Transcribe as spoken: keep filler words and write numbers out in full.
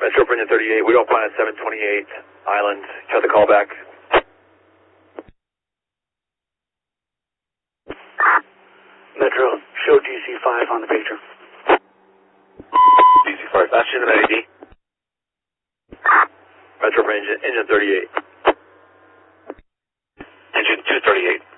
Metro for engine thirty-eight, we don't find at seven twenty-eight Island. Cut the call back. Metro, show G C five on the pager. G C five, faster than A D. Metro for engine, engine thirty-eight. Engine two thirty-eight.